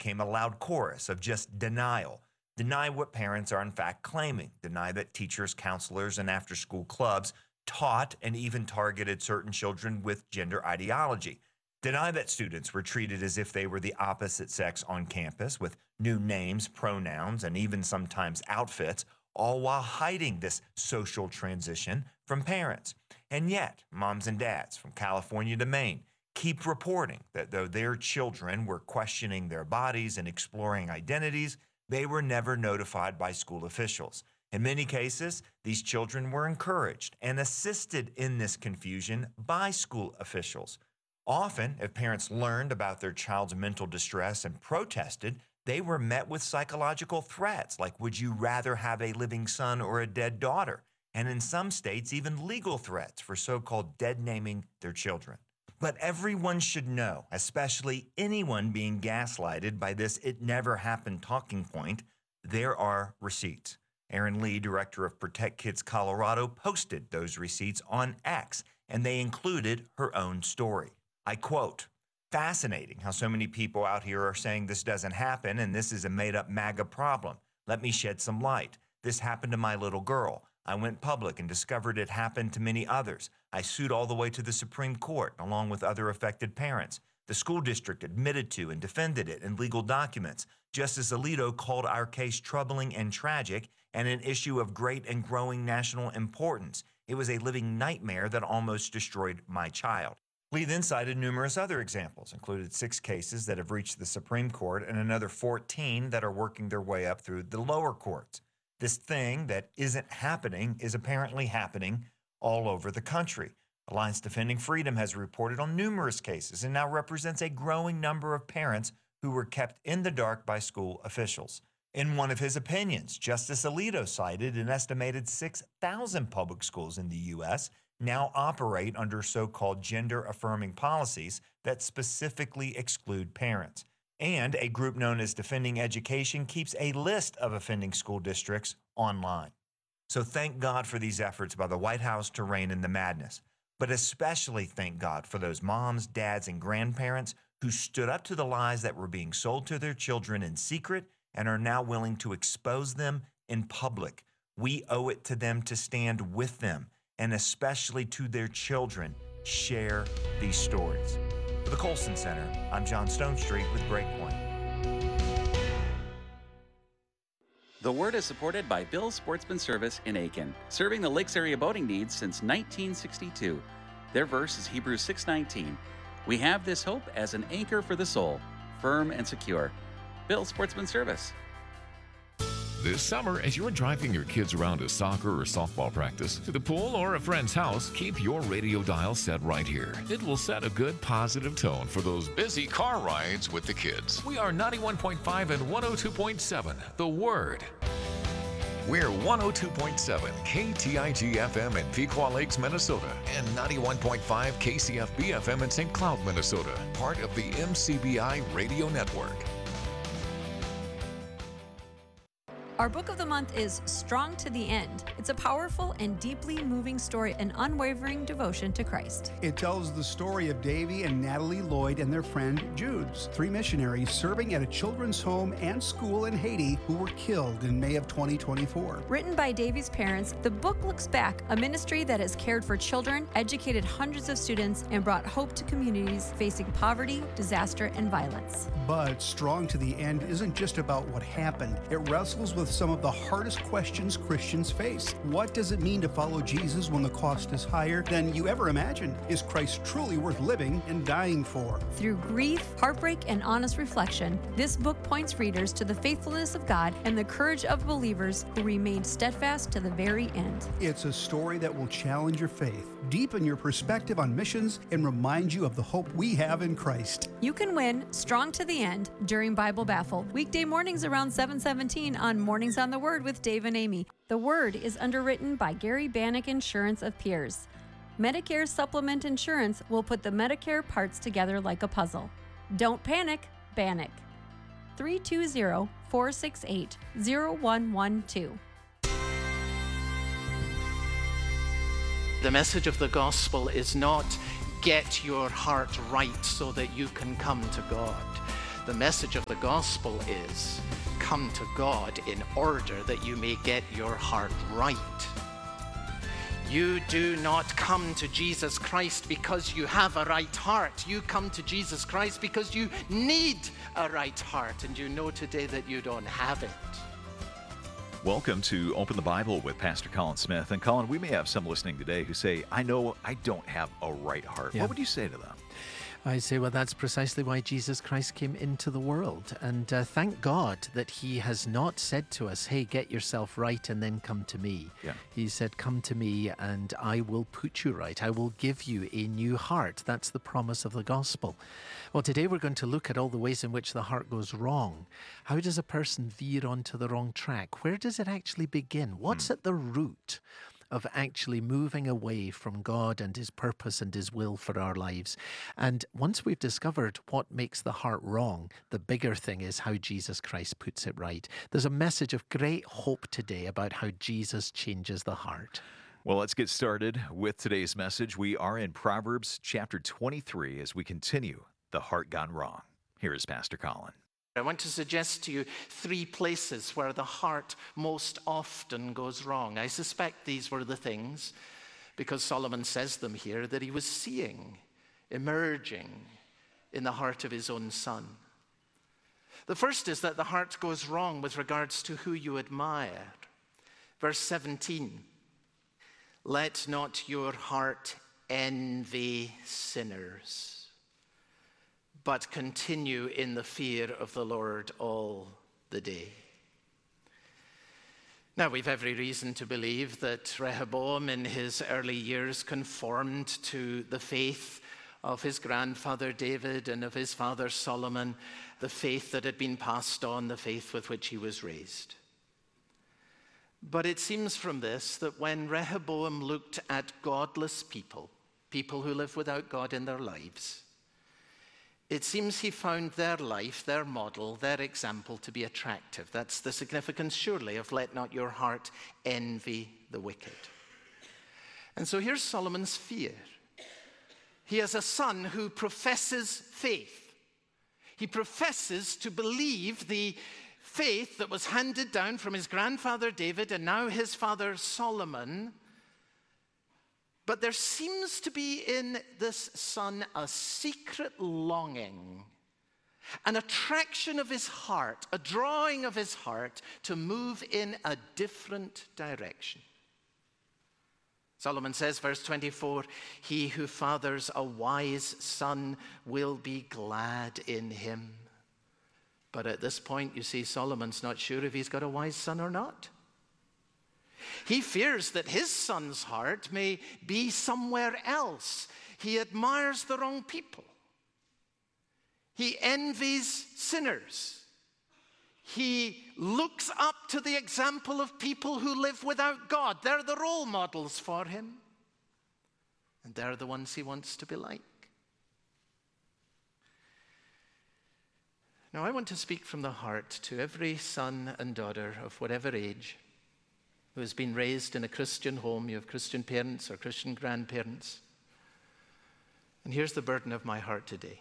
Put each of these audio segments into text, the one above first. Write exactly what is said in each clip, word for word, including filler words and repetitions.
became a loud chorus of just denial. Deny what parents are in fact claiming. Deny that teachers, counselors, and after-school clubs taught and even targeted certain children with gender ideology. Deny that students were treated as if they were the opposite sex on campus with new names, pronouns, and even sometimes outfits, all while hiding this social transition from parents. And yet, moms and dads from California to Maine keep reporting that though their children were questioning their bodies and exploring identities, they were never notified by school officials. In many cases, these children were encouraged and assisted in this confusion by school officials. Often, if parents learned about their child's mental distress and protested, they were met with psychological threats like, would you rather have a living son or a dead daughter? And in some states, even legal threats for so-called dead naming their children. But everyone should know, especially anyone being gaslighted by this "it never happened" talking point, there are receipts. Erin Lee, director of Protect Kids Colorado, posted those receipts on X, and they included her own story. I quote, "Fascinating how so many people out here are saying this doesn't happen and this is a made-up MAGA problem. Let me shed some light. This happened to my little girl. I went public and discovered it happened to many others. I sued all the way to the Supreme Court, along with other affected parents. The school district admitted to and defended it in legal documents. Justice Alito called our case troubling and tragic and an issue of great and growing national importance. It was a living nightmare that almost destroyed my child." Lee then cited numerous other examples, included six cases that have reached the Supreme Court and another fourteen that are working their way up through the lower courts. This thing that isn't happening is apparently happening all over the country. Alliance Defending Freedom has reported on numerous cases and now represents a growing number of parents who were kept in the dark by school officials. In one of his opinions, Justice Alito cited an estimated six thousand public schools in the U S now operate under so-called gender-affirming policies that specifically exclude parents. And a group known as Defending Education keeps a list of offending school districts online. So thank God for these efforts by the White House to rein in the madness. But especially thank God for those moms, dads, and grandparents who stood up to the lies that were being sold to their children in secret and are now willing to expose them in public. We owe it to them to stand with them, and especially to their children, share these stories. For the Colson Center, I'm John Stonestreet with Breakpoint. The Word is supported by Bill's Sportsman Service in Aiken, serving the Lakes area boating needs since nineteen sixty-two. Their verse is Hebrews six nineteen. We have this hope as an anchor for the soul, firm and secure. Bill's Sportsman Service. This summer, as you're driving your kids around to soccer or softball practice, to the pool, or a friend's house, keep your radio dial set right here. It will set a good, positive tone for those busy car rides with the kids. We are ninety-one point five and one oh two point seven, The Word. We're one oh two point seven K T I G F M in Pequot Lakes, Minnesota, and ninety-one point five K C F B F M in Saint Cloud, Minnesota, part of the M C B I Radio Network. Our book of the month is Strong to the End. It's a powerful and deeply moving story, an unwavering devotion to Christ. It tells the story of Davy and Natalie Lloyd and their friend Judes, three missionaries serving at a children's home and school in Haiti who were killed in May of twenty twenty-four. Written by Davy's parents, the book looks back, a ministry that has cared for children, educated hundreds of students, and brought hope to communities facing poverty, disaster, and violence. But Strong to the End isn't just about what happened. It wrestles with some of the hardest questions Christians face. What does it mean to follow Jesus when the cost is higher than you ever imagined? Is Christ truly worth living and dying for? Through grief, heartbreak, and honest reflection, this book points readers to the faithfulness of God and the courage of believers who remained steadfast to the very end. It's a story that will challenge your faith, deepen your perspective on missions, and remind you of the hope we have in Christ. You can win Strong to the End during Bible Baffle, weekday mornings around seven seventeen on Mornings on the Word with Dave and Amy. The Word is underwritten by Gary Bannock Insurance of Pierce. Medicare Supplement Insurance will put the Medicare parts together like a puzzle. Don't panic, Bannock. three two zero, four six eight, zero one one two. The message of the gospel is not get your heart right so that you can come to God. The message of the gospel is, come to God in order that you may get your heart right. You do not come to Jesus Christ because you have a right heart. You come to Jesus Christ because you need a right heart, and you know today that you don't have it. Welcome to Open the Bible with Pastor Colin Smith. And Colin, we may have some listening today who say, I know I don't have a right heart. Yeah. What would you say to them? I say, well, that's precisely why Jesus Christ came into the world. And uh, thank God that he has not said to us, hey, get yourself right and then come to me. Yeah. He said, come to me and I will put you right. I will give you a new heart. That's the promise of the gospel. Well, today we're going to look at all the ways in which the heart goes wrong. How does a person veer onto the wrong track? Where does it actually begin? What's hmm. at the root of actually moving away from God and his purpose and his will for our lives? And once we've discovered what makes the heart wrong, the bigger thing is how Jesus Christ puts it right. There's a message of great hope today about how Jesus changes the heart. Well, let's get started with today's message. We are in Proverbs chapter twenty-three as we continue The Heart Gone Wrong. Here is Pastor Colin. I want to suggest to you three places where the heart most often goes wrong. I suspect these were the things, because Solomon says them here, that he was seeing emerging in the heart of his own son. The first is that the heart goes wrong with regards to who you admire. Verse seventeen, let not your heart envy sinners, but continue in the fear of the Lord all the day. Now, we've every reason to believe that Rehoboam in his early years conformed to the faith of his grandfather David and of his father Solomon, the faith that had been passed on, the faith with which he was raised. But it seems from this that when Rehoboam looked at godless people, people who live without God in their lives, it seems he found their life, their model, their example to be attractive. That's the significance, surely, of let not your heart envy the wicked. And so here's Solomon's fear. He has a son who professes faith. He professes to believe the faith that was handed down from his grandfather David and now his father Solomon. But there seems to be in this son a secret longing, an attraction of his heart, a drawing of his heart to move in a different direction. Solomon says, verse twenty-four, he who fathers a wise son will be glad in him. But at this point, you see, Solomon's not sure if he's got a wise son or not. He fears that his son's heart may be somewhere else. He admires the wrong people. He envies sinners. He looks up to the example of people who live without God. They're the role models for him. And they're the ones he wants to be like. Now, I want to speak from the heart to every son and daughter of whatever age who has been raised in a Christian home. You have Christian parents or Christian grandparents. And here's the burden of my heart today.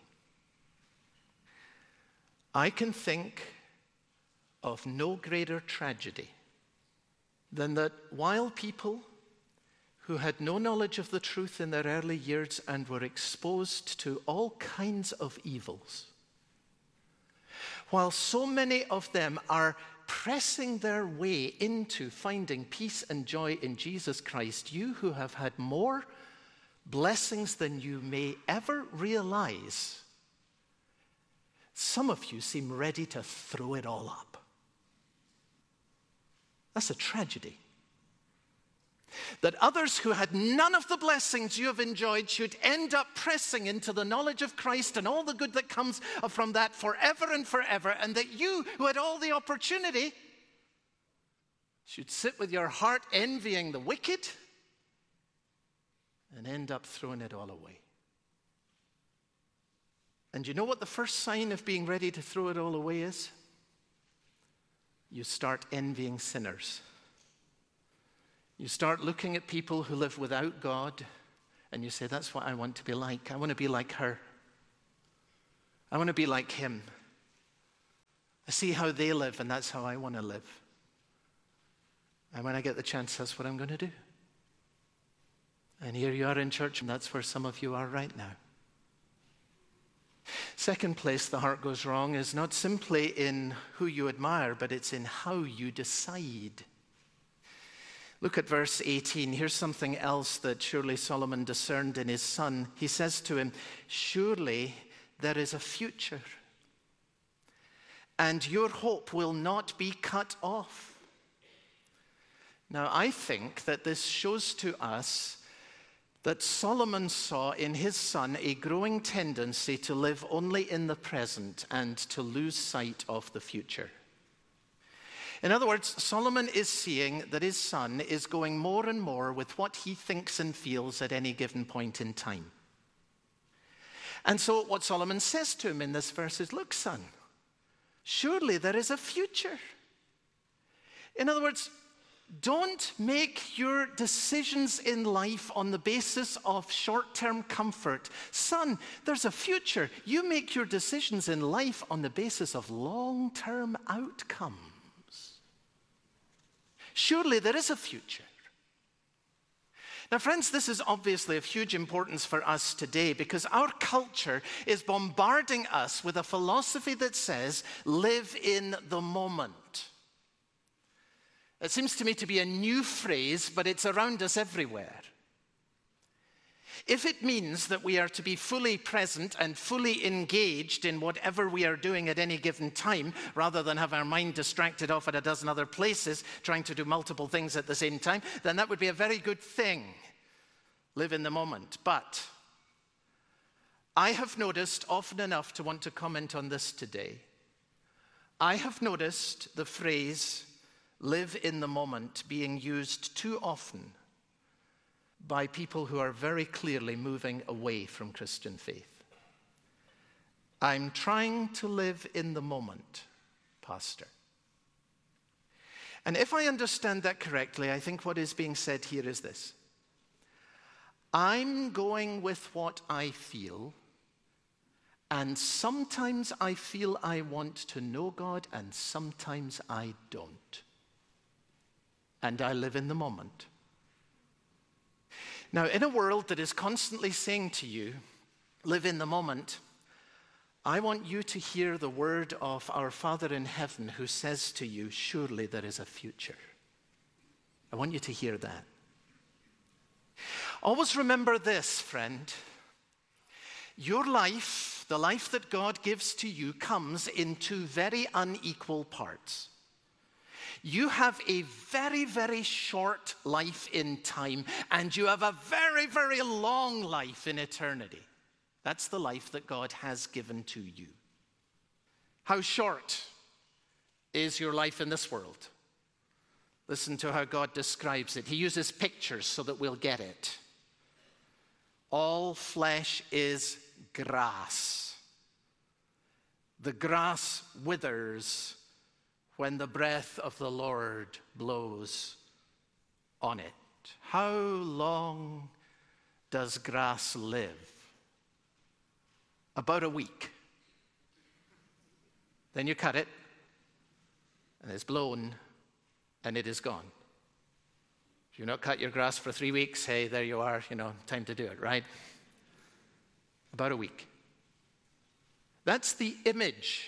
I can think of no greater tragedy than that while people who had no knowledge of the truth in their early years and were exposed to all kinds of evils, while so many of them are pressing their way into finding peace and joy in Jesus Christ, you who have had more blessings than you may ever realize, some of you seem ready to throw it all up. That's a tragedy. That others who had none of the blessings you have enjoyed should end up pressing into the knowledge of Christ and all the good that comes from that forever and forever, and that you who had all the opportunity should sit with your heart envying the wicked and end up throwing it all away. And you know what the first sign of being ready to throw it all away is? You start envying sinners. You start looking at people who live without God, and you say, that's what I want to be like. I want to be like her. I want to be like him. see how they live, and that's how I want to live. And when I get the chance, that's what I'm going to do. And here you are in church, and that's where some of you are right now. Second place the heart goes wrong is not simply in who you admire, but it's in how you decide. Look at verse eighteen. Here's something else that surely Solomon discerned in his son. He says to him, surely there is a future, and your hope will not be cut off. Now, I think that this shows to us that Solomon saw in his son a growing tendency to live only in the present and to lose sight of the future. In other words, Solomon is seeing that his son is going more and more with what he thinks and feels at any given point in time. And so what Solomon says to him in this verse is, look, son, surely there is a future. In other words, don't make your decisions in life on the basis of short-term comfort. Son, there's a future. You make your decisions in life on the basis of long-term outcomes. Surely there is a future. Now, friends, this is obviously of huge importance for us today because our culture is bombarding us with a philosophy that says, live in the moment. It seems to me to be a new phrase, but it's around us everywhere. If it means that we are to be fully present and fully engaged in whatever we are doing at any given time, rather than have our mind distracted off at a dozen other places, trying to do multiple things at the same time, then that would be a very good thing. Live in the moment. But I have noticed often enough to want to comment on this today. I have noticed the phrase, live in the moment, being used too often by people who are very clearly moving away from Christian faith. I'm trying to live in the moment, Pastor. And if I understand that correctly, I think what is being said here is this. I'm going with what I feel, and sometimes I feel I want to know God, and sometimes I don't. And I live in the moment. Now, in a world that is constantly saying to you, live in the moment, I want you to hear the word of our Father in heaven who says to you, surely there is a future. I want you to hear that. Always remember this, friend. Your life, the life that God gives to you, comes in two very unequal parts. You have a very, very short life in time, and you have a very, very long life in eternity. That's the life that God has given to you. How short is your life in this world? Listen to how God describes it. He uses pictures so that we'll get it. All flesh is grass. The grass withers when the breath of the Lord blows on it. How long does grass live? About a week. Then you cut it, and it's blown, and it is gone. If you not cut your grass for three weeks, hey, there you are, you know, time to do it, right? About a week. That's the image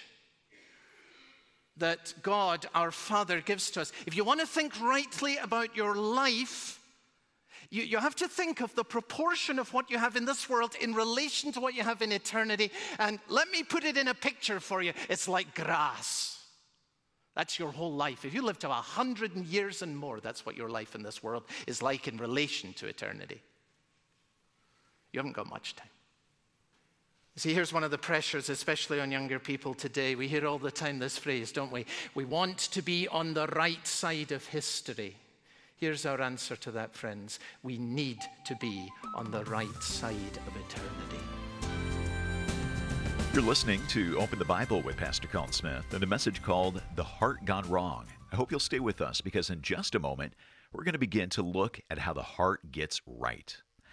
that God, our Father, gives to us. If you want to think rightly about your life, you, you have to think of the proportion of what you have in this world in relation to what you have in eternity. And let me put it in a picture for you. It's like grass. That's your whole life. If you live to a hundred years and more, that's what your life in this world is like in relation to eternity. You haven't got much time. See, here's one of the pressures, especially on younger people today. We hear all the time this phrase, don't we? We want to be on the right side of history. Here's our answer to that, friends. We need to be on the right side of eternity. You're listening to Open the Bible with Pastor Colin Smith and a message called The Heart Gone Wrong. I hope you'll stay with us because in just a moment, we're going to begin to look at how the heart gets right.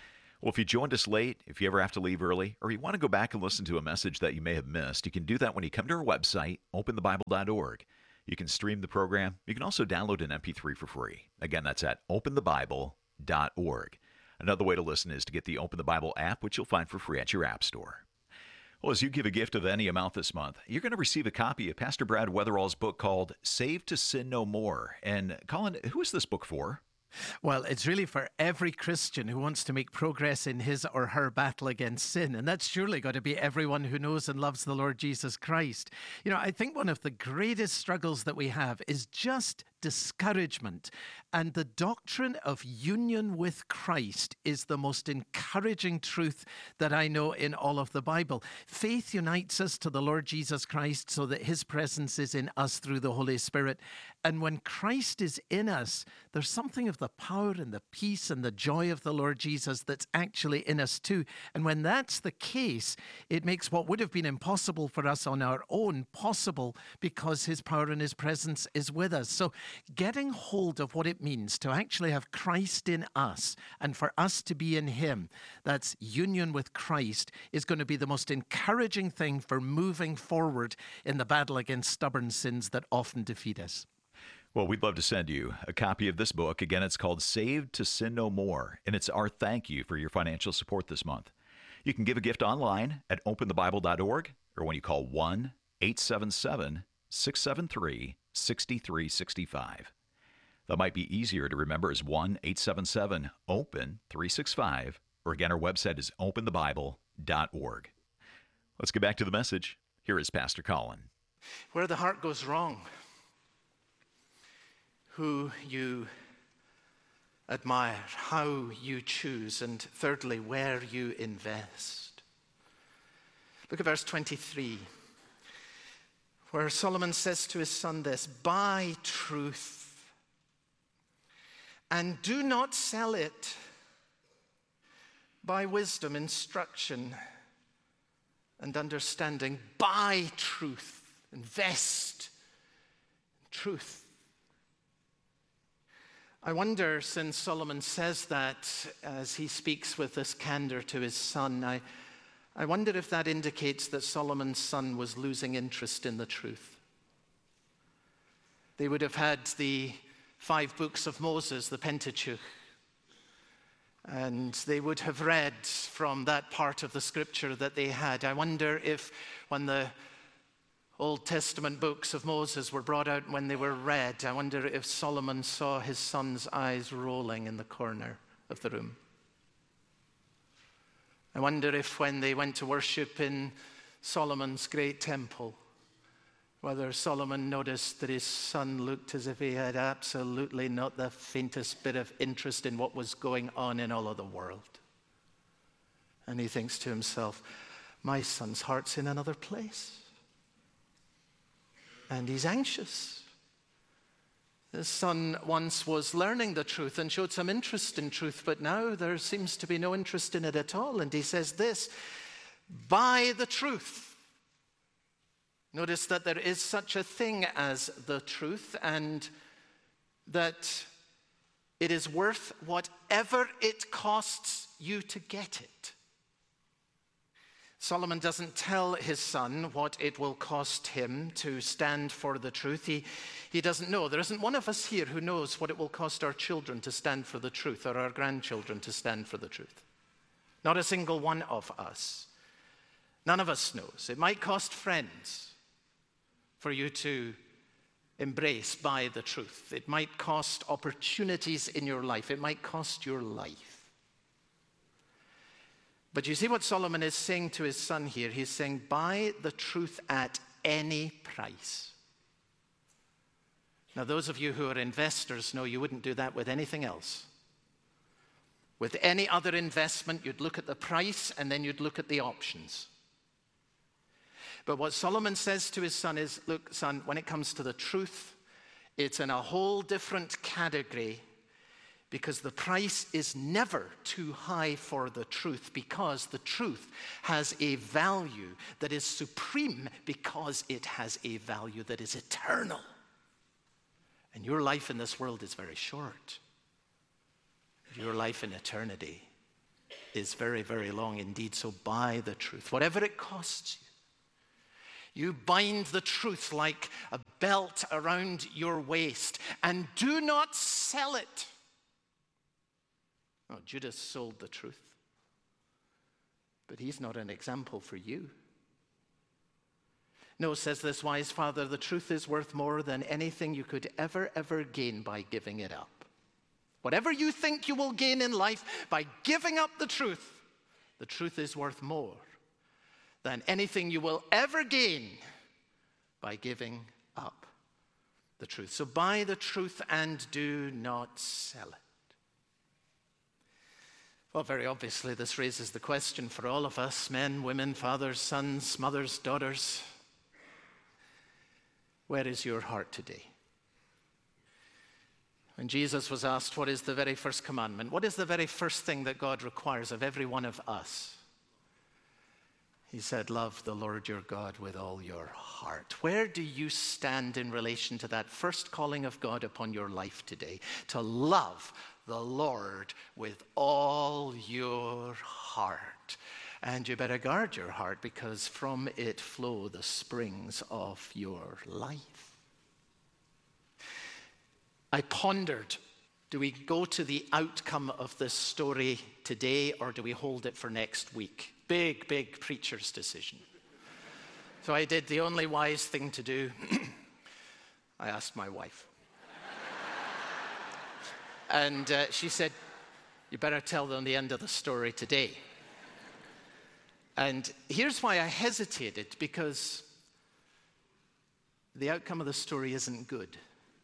Well, if you joined us late, if you ever have to leave early, or you want to go back and listen to a message that you may have missed, you can do that when you come to our website, open the bible dot org. You can stream the program. You can also download an M P three for free. Again, that's at open the bible dot org. Another way to listen is to get the Open the Bible app, which you'll find for free at your app store. Well, as you give a gift of any amount this month, you're going to receive a copy of Pastor Brad Weatherall's book called Saved to Sin No More. And Colin, who is this book for? Well, it's really for every Christian who wants to make progress in his or her battle against sin. And that's surely got to be everyone who knows and loves the Lord Jesus Christ. You know, I think one of the greatest struggles that we have is just discouragement. And the doctrine of union with Christ is the most encouraging truth that I know in all of the Bible. Faith unites us to the Lord Jesus Christ so that his presence is in us through the Holy Spirit. And when Christ is in us, there's something of the power and the peace and the joy of the Lord Jesus that's actually in us too. And when that's the case, it makes what would have been impossible for us on our own possible because his power and his presence is with us. So getting hold of what it means to actually have Christ in us and for us to be in him, that's union with Christ, is going to be the most encouraging thing for moving forward in the battle against stubborn sins that often defeat us. Well, we'd love to send you a copy of this book. Again, it's called Saved to Sin No More, and it's our thank you for your financial support this month. You can give a gift online at open the bible dot org or when you call one eight seven seven, six seven three, six three six five. That might be easier to remember as one eight seven seven, open three six five, or again, our website is open the bible dot org. Let's get back to the message. Here is Pastor Colin. Where the heart goes wrong, who you admire, how you choose, and thirdly, where you invest. Look at verse twenty-three, where Solomon says to his son this, buy truth and do not sell it. Buy wisdom, instruction, and understanding. Buy truth, invest in truth. I wonder, since Solomon says that as he speaks with this candor to his son, I, I wonder if that indicates that Solomon's son was losing interest in the truth. They would have had the five books of Moses, the Pentateuch, and they would have read from that part of the scripture that they had. I wonder if when the Old Testament books of Moses were brought out, when they were read, I wonder if Solomon saw his son's eyes rolling in the corner of the room. I wonder if when they went to worship in Solomon's great temple, whether Solomon noticed that his son looked as if he had absolutely not the faintest bit of interest in what was going on in all of the world. And he thinks to himself, my son's heart's in another place. And he's anxious. His son once was learning the truth and showed some interest in truth, but now there seems to be no interest in it at all. And he says this, buy the truth. Notice that there is such a thing as the truth, and that it is worth whatever it costs you to get it. Solomon doesn't tell his son what it will cost him to stand for the truth. He, he doesn't know. There isn't one of us here who knows what it will cost our children to stand for the truth or our grandchildren to stand for the truth. Not a single one of us. None of us knows. It might cost friends for you to embrace by the truth. It might cost opportunities in your life. It might cost your life. But you see what Solomon is saying to his son here? He's saying, buy the truth at any price. Now, those of you who are investors know you wouldn't do that with anything else. With any other investment, you'd look at the price and then you'd look at the options. But what Solomon says to his son is, look, son, when it comes to the truth, it's in a whole different category, because the price is never too high for the truth, because the truth has a value that is supreme, because it has a value that is eternal. And your life in this world is very short. Your life in eternity is very, very long indeed. So buy the truth, whatever it costs you. You bind the truth like a belt around your waist and do not sell it. Oh, Judas sold the truth, but he's not an example for you. No, says this wise father, the truth is worth more than anything you could ever, ever gain by giving it up. Whatever you think you will gain in life by giving up the truth, the truth is worth more than anything you will ever gain by giving up the truth. So buy the truth and do not sell it. Well, very obviously, this raises the question for all of us, men, women, fathers, sons, mothers, daughters. Where is your heart today? When Jesus was asked, what is the very first commandment? What is the very first thing that God requires of every one of us? He said, love the Lord your God with all your heart. Where do you stand in relation to that first calling of God upon your life today? To love the Lord with all your heart. And you better guard your heart, because from it flow the springs of your life. I pondered, do we go to the outcome of this story today, or do we hold it for next week? Big, big preacher's decision. So I did the only wise thing to do. I asked my wife. And uh, she said, you better tell them the end of the story today. And here's why I hesitated, because the outcome of the story isn't good.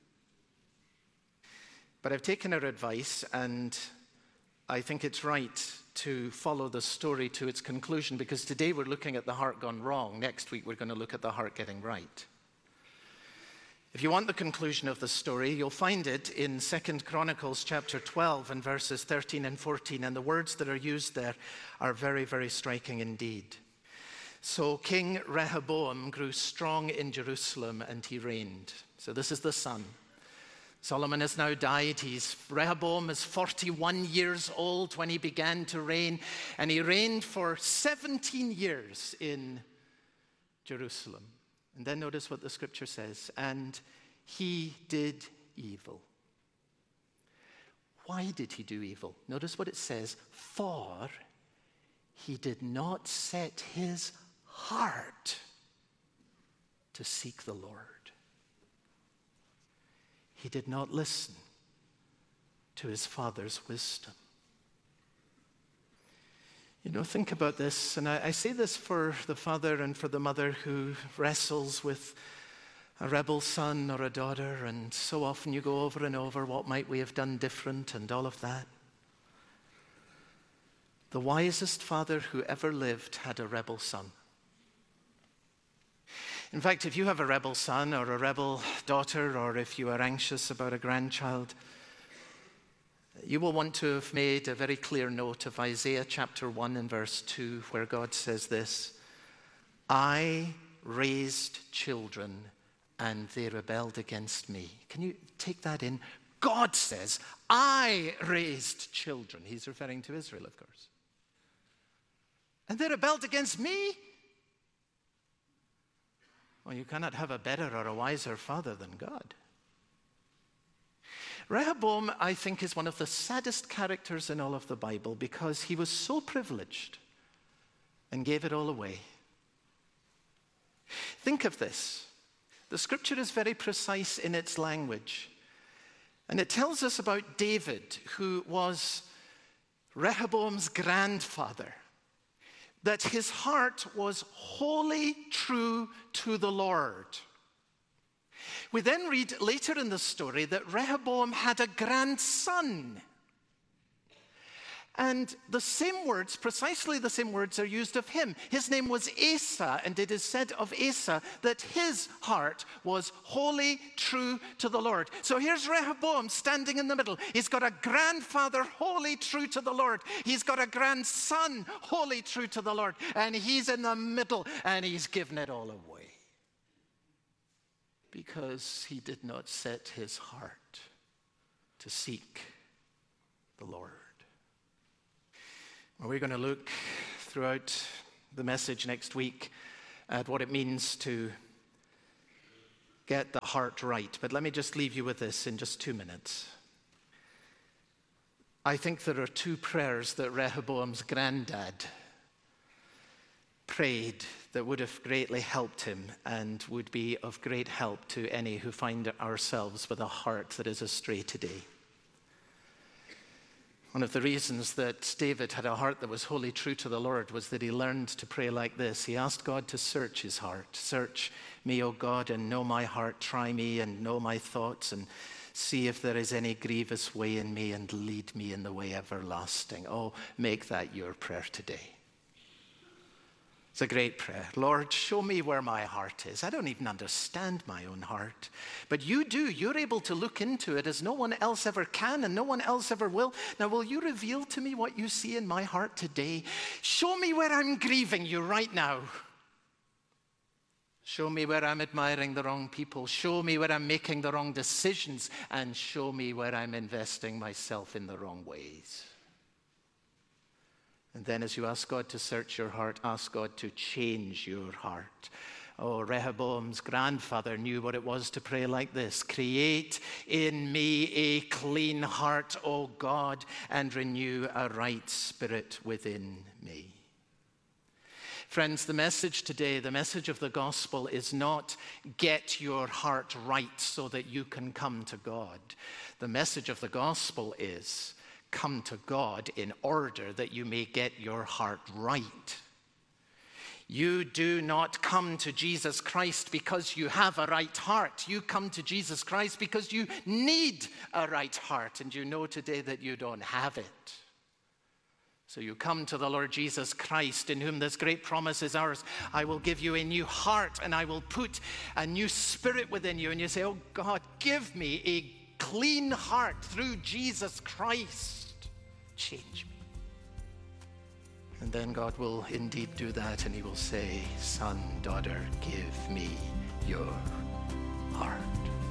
But I've taken her advice, and I think it's right to follow the story to its conclusion, because today we're looking at the heart gone wrong. Next week we're going to look at the heart getting right. If you want the conclusion of the story, you'll find it in Second Chronicles chapter twelve and verses thirteen and fourteen, and the words that are used there are very, very striking indeed. So King Rehoboam grew strong in Jerusalem, and he reigned. So this is the son. Solomon has now died. He's, Rehoboam is forty-one years old when he began to reign, and he reigned for seventeen years in Jerusalem. And then notice what the scripture says, and he did evil. Why did he do evil? Notice what it says, for he did not set his heart to seek the Lord. He did not listen to his father's wisdom. You know, think about this, and I, I say this for the father and for the mother who wrestles with a rebel son or a daughter, and so often you go over and over, what might we have done different and all of that. The wisest father who ever lived had a rebel son. In fact, if you have a rebel son or a rebel daughter, or if you are anxious about a grandchild, you will want to have made a very clear note of Isaiah chapter one and verse two, where God says this, I raised children and they rebelled against me. Can you take that in? God says, I raised children. He's referring to Israel, of course. And they rebelled against me? Well, you cannot have a better or a wiser father than God. Rehoboam, I think, is one of the saddest characters in all of the Bible, because he was so privileged and gave it all away. Think of this. The scripture is very precise in its language. And it tells us about David, who was Rehoboam's grandfather, that his heart was wholly true to the Lord. We then read later in the story that Rehoboam had a grandson. And the same words, precisely the same words, are used of him. His name was Asa, and it is said of Asa that his heart was wholly true to the Lord. So here's Rehoboam standing in the middle. He's got a grandfather wholly true to the Lord. He's got a grandson wholly true to the Lord. And he's in the middle, and he's given it all away, because he did not set his heart to seek the Lord. We're going to look throughout the message next week at what it means to get the heart right. But let me just leave you with this in just two minutes. I think there are two prayers that Rehoboam's granddad prayed that would have greatly helped him and would be of great help to any who find ourselves with a heart that is astray today. One of the reasons that David had a heart that was wholly true to the Lord was that he learned to pray like this. He asked God to search his heart. Search me, O God, and know my heart. Try me and know my thoughts, and see if there is any grievous way in me, and lead me in the way everlasting. Oh, make that your prayer today. It's a great prayer. Lord, show me where my heart is. I don't even understand my own heart, but you do. You're able to look into it as no one else ever can and no one else ever will. Now, will you reveal to me what you see in my heart today? Show me where I'm grieving you right now. Show me where I'm admiring the wrong people. Show me where I'm making the wrong decisions, and show me where I'm investing myself in the wrong ways. And then as you ask God to search your heart, ask God to change your heart. Oh, Rehoboam's grandfather knew what it was to pray like this. Create in me a clean heart, O God, and renew a right spirit within me. Friends, the message today, the message of the gospel is not get your heart right so that you can come to God. The message of the gospel is come to God in order that you may get your heart right. You do not come to Jesus Christ because you have a right heart. You come to Jesus Christ because you need a right heart, and you know today that you don't have it. So you come to the Lord Jesus Christ, in whom this great promise is ours. I will give you a new heart, and I will put a new spirit within you. And you say, oh God, give me a clean heart through Jesus Christ. Change me. And then God will indeed do that, and he will say, son, daughter, give me your heart.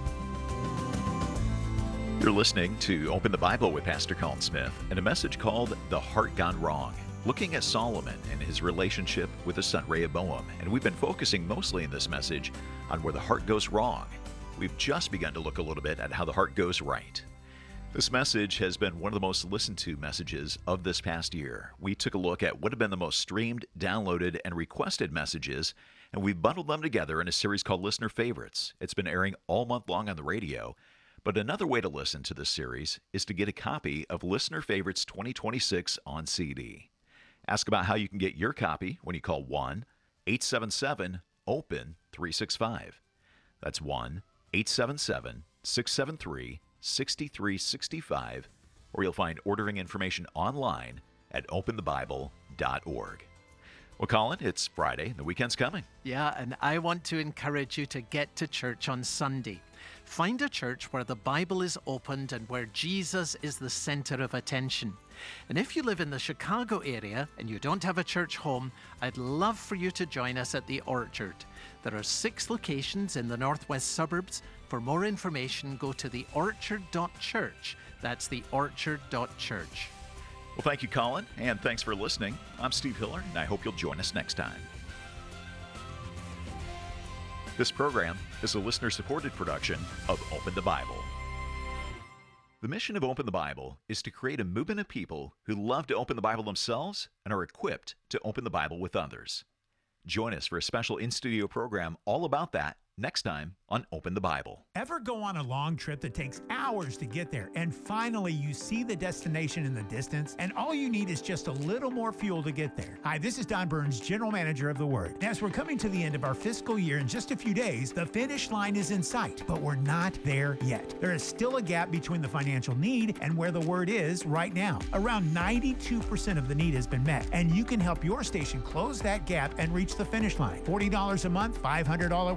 You're listening to Open the Bible with Pastor Colin Smith and a message called The Heart Gone Wrong, looking at Solomon and his relationship with his son Rehoboam. And we've been focusing mostly in this message on where the heart goes wrong. We've just begun to look a little bit at how the heart goes right. This message has been one of the most listened to messages of this past year. We took a look at what have been the most streamed, downloaded, and requested messages, and we've bundled them together in a series called Listener Favorites. It's been airing all month long on the radio, but another way to listen to this series is to get a copy of Listener Favorites twenty twenty-six on C D. Ask about how you can get your copy when you call one eight seven seven open three six five. That's one eight seven seven six seven three six three six five, or you'll find ordering information online at open the bible dot org. Well, Colin, it's Friday. The weekend's coming. Yeah, and I want to encourage you to get to church on Sunday. Find a church where the Bible is opened and where Jesus is the center of attention. And if you live in the Chicago area and you don't have a church home, I'd love for you to join us at the Orchard. There are six locations in the northwest suburbs. For more information, go to the orchard dot church. That's the orchard dot church. Well, thank you, Colin, and thanks for listening. I'm Steve Hiller, and I hope you'll join us next time. This program is a listener-supported production of Open the Bible. The mission of Open the Bible is to create a movement of people who love to open the Bible themselves and are equipped to open the Bible with others. Join us for a special in-studio program all about that next time on Open the Bible. Ever go on a long trip that takes hours to get there, and finally you see the destination in the distance, and all you need is just a little more fuel to get there? Hi, this is Don Burns, General Manager of The Word. And as we're coming to the end of our fiscal year in just a few days, the finish line is in sight, but we're not there yet. There is still a gap between the financial need and where the Word is right now. Around ninety-two percent of the need has been met, and you can help your station close that gap and reach the finish line. forty dollars a month, five hundred dollars at once, one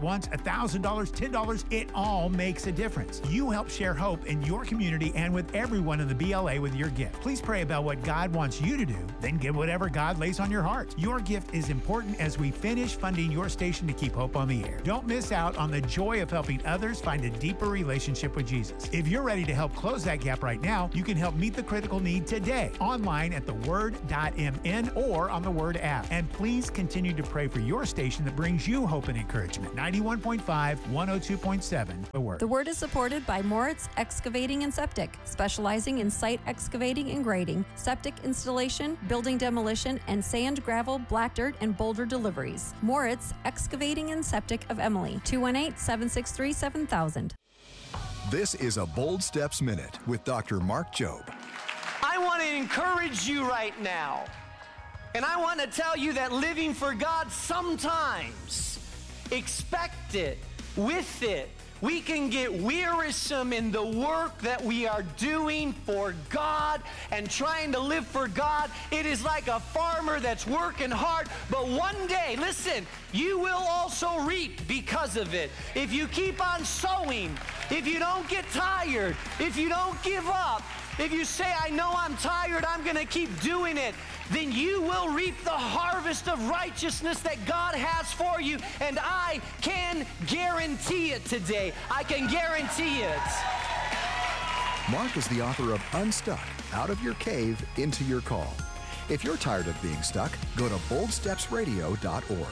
thousand dollars, ten dollars, it all makes a difference. You help share hope in your community and with everyone in the B L A with your gift. Please pray about what God wants you to do, then give whatever God lays on your heart. Your gift is important as we finish funding your station to keep hope on the air. Don't miss out on the joy of helping others find a deeper relationship with Jesus. If you're ready to help close that gap right now, you can help meet the critical need today, online at the word dot m n or on the Word app. And please continue to pray for your station that brings you hope and encouragement. ninety-one point five, one oh two point seven, The Word. The Word is supported by Moritz Excavating and Septic, specializing in site excavating and grading, septic installation, building demolition, and sand, gravel, black dirt, and boulder deliveries. Moritz Excavating and Septic of Emily, two one eight, seven six three, seven thousand. This is a Bold Steps Minute with Doctor Mark Jobe. I want to encourage you right now. And I want to tell you that living for God sometimes, expect it, with it, we can get wearisome in the work that we are doing for God and trying to live for God. It is like a farmer that's working hard, but one day, listen, you will also reap because of it. If you keep on sowing, if you don't get tired, if you don't give up, if you say, I know I'm tired, I'm going to keep doing it, then you will reap the harvest of righteousness that God has for you. And I can guarantee it today. I can guarantee it. Mark is the author of Unstuck, Out of Your Cave, Into Your Call. If you're tired of being stuck, go to bold steps radio dot org.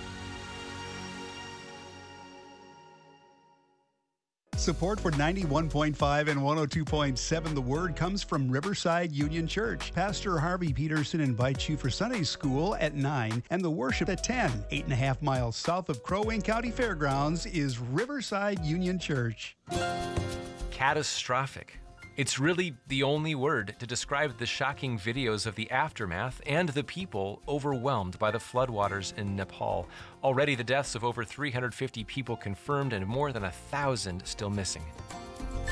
Support for ninety-one point five and one oh two point seven The Word comes from Riverside Union Church. Pastor Harvey Peterson invites you for Sunday school at nine and the worship at ten. Eight and a half miles south of Crow Wing County Fairgrounds is Riverside Union Church. Catastrophic. It's really the only word to describe the shocking videos of the aftermath and the people overwhelmed by the floodwaters in Nepal. Already the deaths of over three hundred fifty people confirmed and more than a thousand still missing.